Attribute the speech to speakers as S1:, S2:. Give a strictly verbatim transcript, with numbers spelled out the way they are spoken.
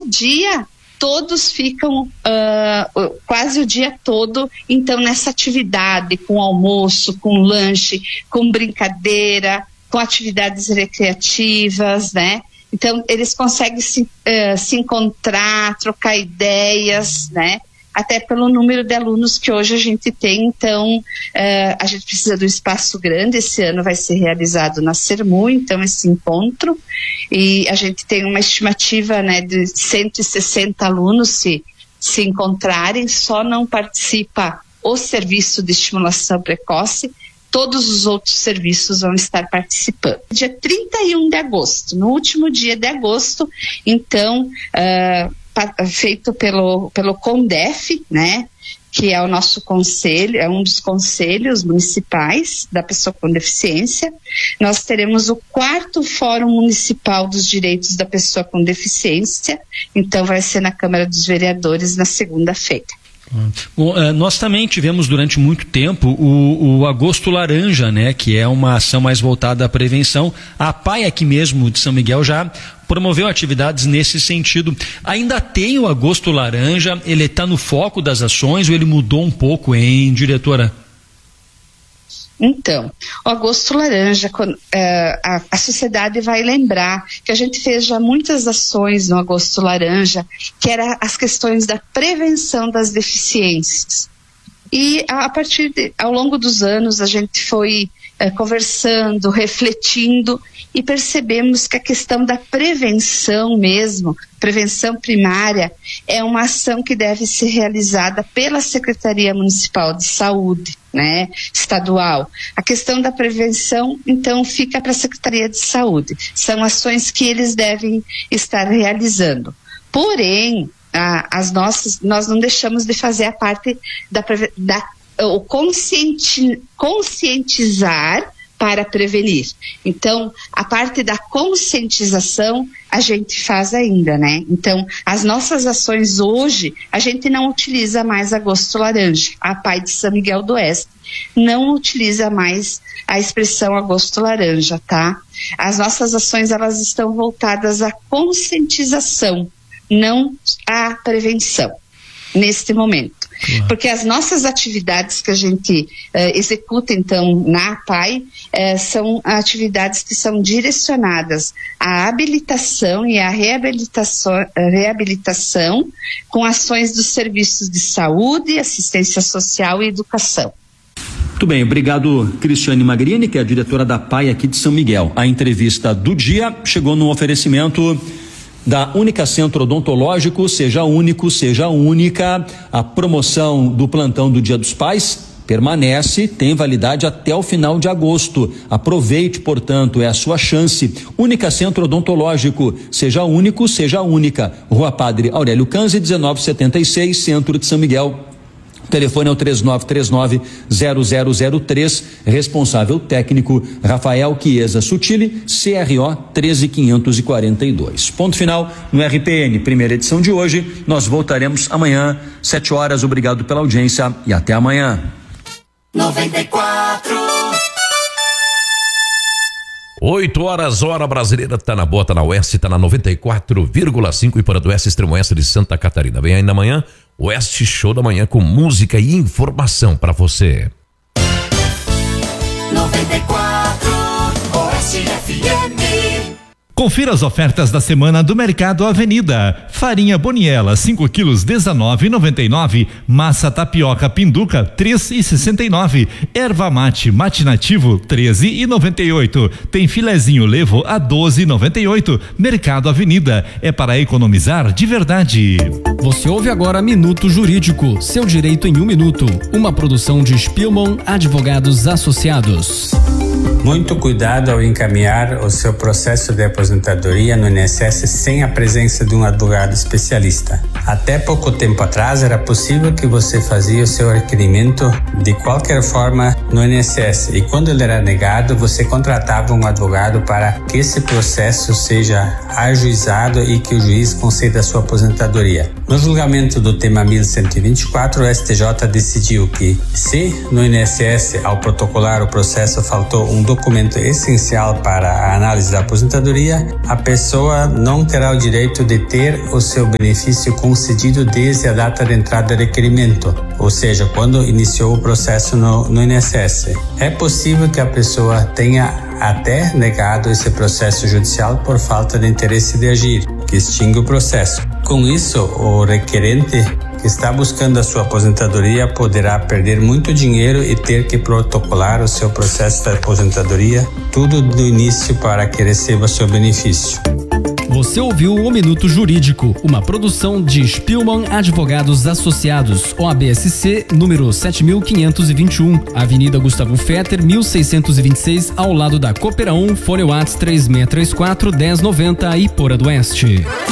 S1: dia todos ficam uh, quase o dia todo, então, nessa atividade, com almoço, com lanche, com brincadeira, com atividades recreativas, né? Então, eles conseguem se, uh, se encontrar, trocar ideias, né? Até pelo número de alunos que hoje a gente tem, então uh, a gente precisa de um espaço grande. Esse ano vai ser realizado na Sermu, então, esse encontro, e a gente tem uma estimativa, né, de cento e sessenta alunos se, se encontrarem. Só não participa o serviço de estimulação precoce, todos os outros serviços vão estar participando. Dia trinta e um de agosto, no último dia de agosto, então, uh, feito pelo, pelo CONDEF, né, que é o nosso conselho, é um dos conselhos municipais da pessoa com deficiência. Nós teremos o quarto Fórum Municipal dos Direitos da Pessoa com Deficiência, então vai ser na Câmara dos Vereadores na segunda-feira.
S2: Bom, nós também tivemos durante muito tempo o, o Agosto Laranja, né, que é uma ação mais voltada à prevenção. A P A I aqui mesmo de São Miguel já promoveu atividades nesse sentido. Ainda tem o Agosto Laranja, ele está no foco das ações ou ele mudou um pouco, hein, diretora?
S1: Então, o Agosto Laranja, a, a sociedade vai lembrar que a gente fez já muitas ações no Agosto Laranja, que eram as questões da prevenção das deficiências. E a, a partir de, ao longo dos anos, a gente foi é, conversando, refletindo, e percebemos que a questão da prevenção mesmo, prevenção primária, é uma ação que deve ser realizada pela Secretaria Municipal de Saúde, né, estadual. A questão da prevenção, então, fica para a Secretaria de Saúde. São ações que eles devem estar realizando. Porém, a, as nossas, nós não deixamos de fazer a parte da, da o conscienti, conscientizar para prevenir. Então, a parte da conscientização a gente faz ainda, né? Então, as nossas ações hoje, a gente não utiliza mais Agosto Laranja. A P A I de São Miguel do Oeste não utiliza mais a expressão Agosto Laranja, tá? As nossas ações, elas estão voltadas à conscientização, não à prevenção, neste momento. Uhum. Porque as nossas atividades que a gente uh, executa, então, na P A I, uh, são atividades que são direcionadas à habilitação e à reabilitação, reabilitação com ações dos serviços de saúde, assistência social e educação.
S2: Muito bem, obrigado, Cristiane Magrini, que é a diretora da P A I aqui de São Miguel. A entrevista do dia chegou no oferecimento da Única Centro Odontológico. Seja único, seja única. A promoção do plantão do Dia dos Pais permanece, tem validade até o final de agosto. Aproveite, portanto, é a sua chance. Única Centro Odontológico, seja único, seja única. Rua Padre Aurélio Canzi, dezenove setenta e seis, Centro de São Miguel. O telefone é o três nove três nove, zero zero zero três, responsável técnico Rafael Chiesa Sutili, C R O treze quinhentos e quarenta e dois. Ponto final no R P N, primeira edição de hoje. Nós voltaremos amanhã, sete horas. Obrigado pela audiência e até amanhã.
S3: noventa e quatro
S4: oito horas, hora brasileira, tá na boa, tá na Oeste, tá na noventa e quatro vírgula cinco e para do Oeste, extremo oeste de Santa Catarina. Vem ainda amanhã, Oeste Show da Manhã com música e informação para você.
S3: noventa e quatro Oeste F M.
S5: Confira as ofertas da semana do Mercado Avenida. Farinha Boniela, cinco quilos, dezenove e noventa e nove. Massa tapioca Pinduca, três e sessenta e nove. Erva mate mate nativo, treze e noventa e oito. Tem filezinho levo a doze e noventa e oito. Mercado Avenida, é para economizar de verdade.
S6: Você ouve agora Minuto Jurídico, seu direito em um minuto. Uma produção de Spielman Advogados Associados.
S7: Muito cuidado ao encaminhar o seu processo de aposentadoria no I N S S sem a presença de um advogado especialista. Até pouco tempo atrás era possível que você fazia o seu requerimento de qualquer forma no I N S S e quando ele era negado, você contratava um advogado para que esse processo seja ajuizado e que o juiz conceda a sua aposentadoria. No julgamento do tema mil cento e vinte e quatro, o S T J decidiu que se no I N S S, ao protocolar o processo, faltou um documento documento essencial para a análise da aposentadoria, a pessoa não terá o direito de ter o seu benefício concedido desde a data de entrada do requerimento, ou seja, quando iniciou o processo no, no I N S S. É possível que a pessoa tenha até negado esse processo judicial por falta de interesse de agir, que extingue o processo. Com isso, o requerente que está buscando a sua aposentadoria poderá perder muito dinheiro e ter que protocolar o seu processo de aposentadoria, tudo do início para que receba seu benefício.
S6: Você ouviu o Minuto Jurídico, uma produção de Spielmann Advogados Associados, O A B S C, número sete mil quinhentos e vinte e um, Avenida Gustavo Fetter, mil seiscentos e vinte e seis, ao lado da Cooperão, Fone Whats três seis três quatro, um zero nove zero, Iporã do Oeste.